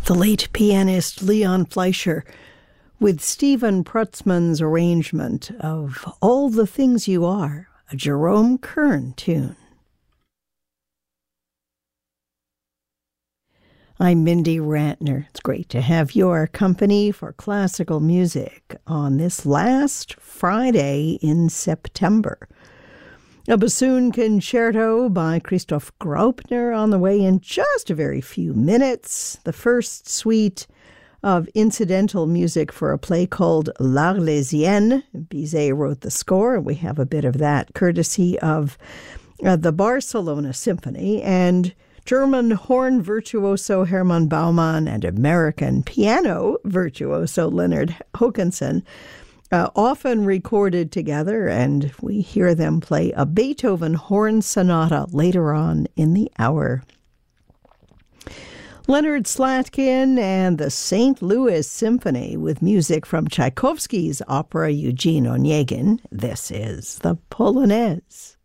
The late pianist Leon Fleischer with Stephen Prutzman's arrangement of All the Things You Are, a Jerome Kern tune. I'm Mindy Ratner. It's great to have your company for classical music on this last Friday in September. A bassoon concerto by Christoph Graupner on the way in just a very few minutes. The first suite of incidental music for a play called L'Arlésienne. Bizet wrote the score, and we have a bit of that courtesy of the Barcelona Symphony, and German horn virtuoso Hermann Baumann and American piano virtuoso Leonard Hokanson often recorded together, and we hear them play a Beethoven horn sonata later on in the hour. Leonard Slatkin and the St. Louis Symphony with music from Tchaikovsky's opera Eugene Onegin. This is the Polonaise.